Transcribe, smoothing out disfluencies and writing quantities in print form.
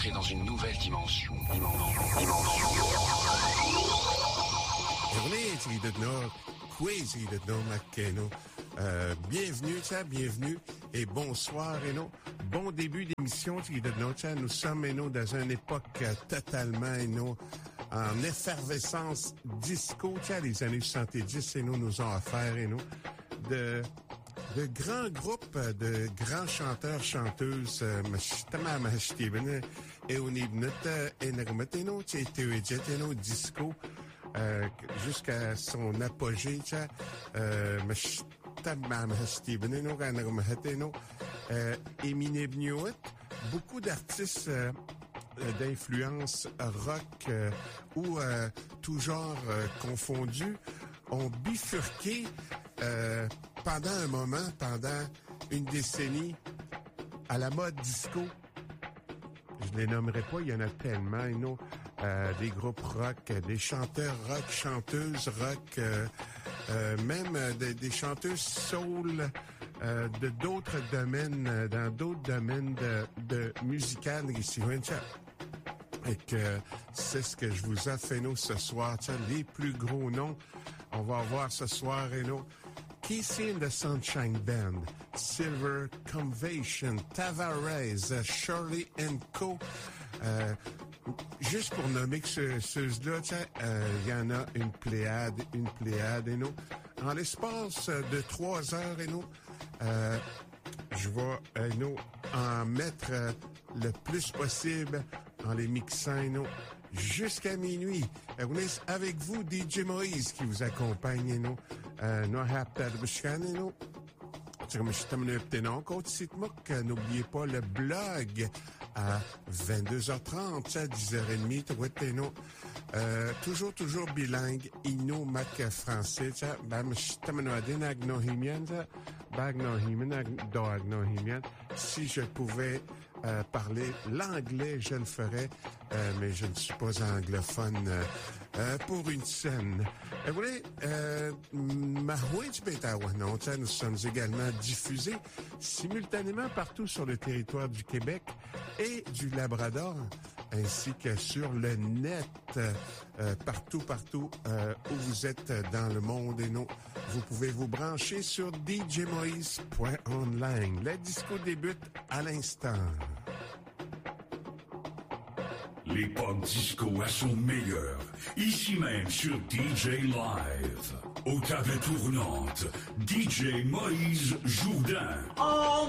entrer dans une nouvelle dimension. Bienvenue et bonsoir, bon début d'émission, nous sommes, dans une époque totalement, en effervescence disco, les années 70, nous ont offert, de grands groupes, de grands chanteurs, chanteuses, disco, jusqu'à son apogée, beaucoup d'artistes d'influence rock ou tout genre confondu ont bifurqué pendant un moment, pendant une décennie, à la mode disco. Je les nommerai pas, il y en a tellement, des groupes rock, des chanteurs rock, chanteuses rock, même des chanteuses soul de d'autres domaines, dans d'autres domaines de musical ici. Et que c'est ce que je vous offre, ce soir. Les plus gros noms, on va voir ce soir, Casey and the Sunshine Band, Silver Convention, Tavares, Shirley & Co. Juste pour nommer que ceux-là, il y en a une pléiade, En l'espace de 3 heures, je vais, en mettre le plus possible en les mixant, jusqu'à minuit. Avec vous, DJ Moïse qui vous accompagne, N'oubliez pas le blog à 22h30, 10h30, toujours bilingue, Mac français, si je pouvais parler l'anglais, je le ferais, mais je ne suis pas anglophone pour une scène. Nous sommes également diffusés simultanément partout sur le territoire du Québec et du Labrador, ainsi que sur le net, partout où vous êtes dans le monde. Vous pouvez vous brancher sur djmoise.online. La disco débute à l'instant. L'époque disco à son meilleur, ici même sur DJ Live. Aux tables tournantes, DJ Moïse Jourdain. Oh